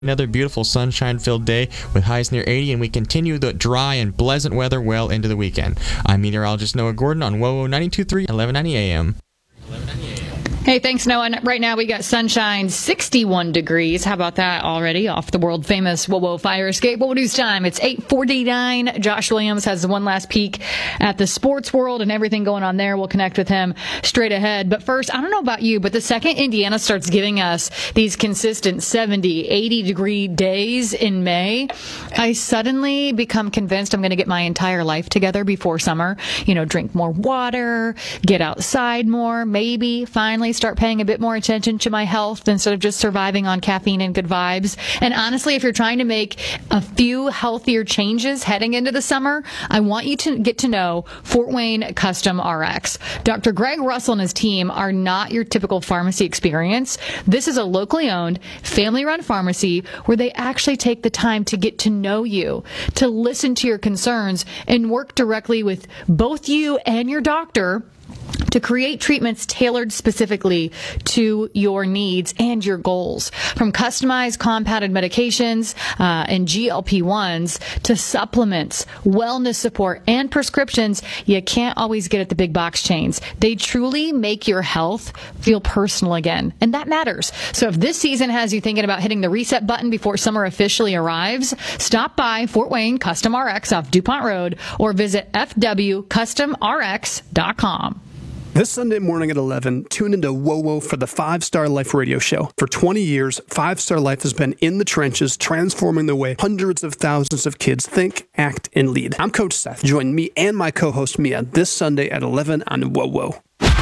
Another beautiful sunshine-filled day with highs near 80, and we continue the dry and pleasant weather well into the weekend. I'm meteorologist Noah Gordon on WOWO 92.3, 1190 AM. Hey, thanks, Noah. Right now we got sunshine, 61 degrees. How about that already? Off the world-famous WOWO fire escape. WOWO News time. It's 8:49. Josh Williams has one last peek at the sports world and everything going on there. We'll connect with him straight ahead. But first, I don't know about you, but the second Indiana starts giving us these consistent 70, 80-degree days in May, I suddenly become convinced I'm going to get my entire life together before summer. You know, drink more water, get outside more, maybe finally start paying a bit more attention to my health instead of just surviving on caffeine and good vibes. And honestly, if you're trying to make a few healthier changes heading into the summer, I want you to get to know Fort Wayne Custom RX. Dr. Greg Russell and his team are not your typical pharmacy experience. This is a locally owned, family-run pharmacy where they actually take the time to get to know you, to listen to your concerns, and work directly with both you and your doctor to create treatments tailored specifically to your needs and your goals. From customized compounded medications and GLP-1s to supplements, wellness support, and prescriptions you can't always get at the big box chains. They truly make your health feel personal again, and that matters. So if this season has you thinking about hitting the reset button before summer officially arrives, stop by Fort Wayne Custom RX off DuPont Road or visit fwcustomrx.com. This Sunday morning at 11, tune into WOWO for the 5 Star Life radio show. For 20 years, 5 Star Life has been in the trenches, transforming the way hundreds of thousands of kids think, act, and lead. I'm Coach Seth. Join me and my co-host Mia this Sunday at 11 on WOWO.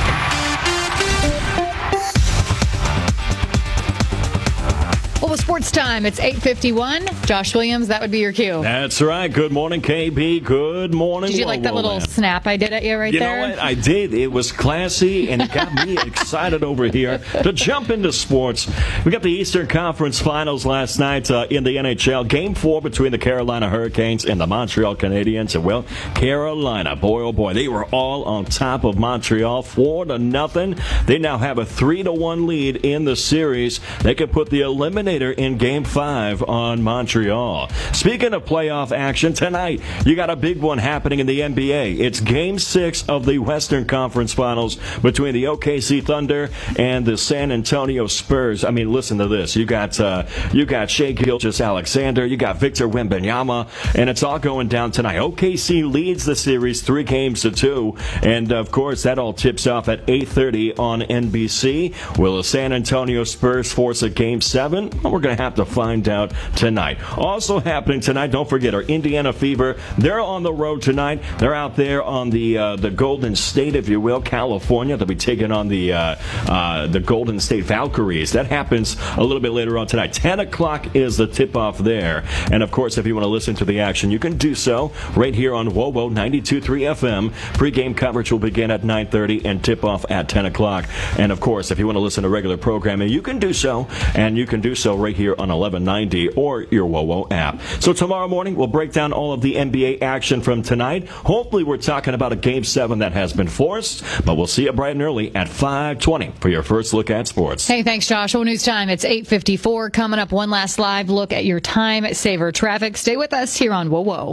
Well, sports time. It's 8:51. Josh Williams, that would be your cue. That's right. Good morning, KB. Good morning. Did you like that little snap I did at you right there? You know what? I did. It was classy, and it got me excited over here to jump into sports. We got the Eastern Conference Finals last night in the NHL. Game 4 between the Carolina Hurricanes and the Montreal Canadiens. And, well, Carolina, boy, oh boy, they were all on top of Montreal 4-0. They now have a 3-1 lead in the series. They could put the eliminator in Game 5 on Montreal. Speaking of playoff action, tonight you got a big one happening in the NBA. It's Game 6 of the Western Conference Finals between the OKC Thunder and the San Antonio Spurs. I mean, listen to this. You got Shai Gilgeous-Alexander, you got Victor Wembanyama, and it's all going down tonight. OKC leads the series 3-2, and of course that all tips off at 8:30 on NBC. Will the San Antonio Spurs force a Game 7? We're going to have to find out tonight. Also happening tonight, don't forget, our Indiana Fever. They're on the road tonight. They're out there on the Golden State, if you will, California. They'll be taking on the Golden State Valkyries. That happens a little bit later on tonight. 10 o'clock is the tip-off there. And, of course, if you want to listen to the action, you can do so right here on WOWO 92.3 FM. Pre-game coverage will begin at 9:30 and tip-off at 10 o'clock. And, of course, if you want to listen to regular programming, you can do so. And you can do so right here on 1190 or your WOWO app. So tomorrow morning, we'll break down all of the NBA action from tonight. Hopefully, we're talking about a Game 7 that has been forced, but we'll see you bright and early at 5:20 for your first look at sports. Hey, thanks, Josh. Well, news time. It's 8:54. Coming up, one last live look at your time saver traffic. Stay with us here on WOWO.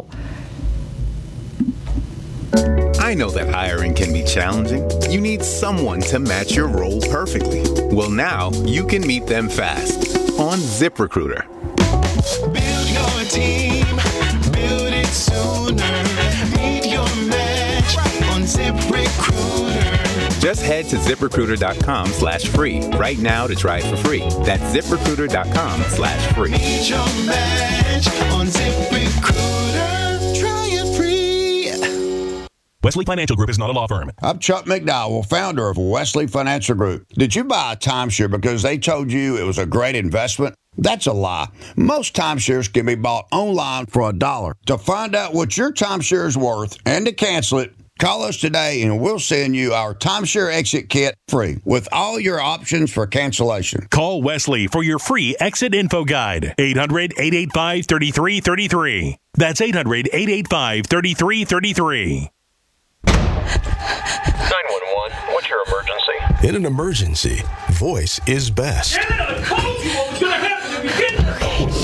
I know that hiring can be challenging. You need someone to match your role perfectly. Well, now you can meet them fast on ZipRecruiter. Build your team, build it sooner. Meet your match on ZipRecruiter. Just head to ZipRecruiter.com/free right now to try it for free. That's ZipRecruiter.com/free. Meet your match on ZipRecruiter. Try it free. Wesley Financial Group is not a law firm. I'm Chuck McDowell, founder of Wesley Financial Group. Did you buy a timeshare because they told you it was a great investment? That's a lie. Most timeshares can be bought online for $1. To find out what your timeshare is worth and to cancel it, call us today and we'll send you our timeshare exit kit free with all your options for cancellation. Call Wesley for your free exit info guide. 800-885-3333. That's 800-885-3333. 911, what's your emergency? In an emergency, voice is best. Get into the cold, you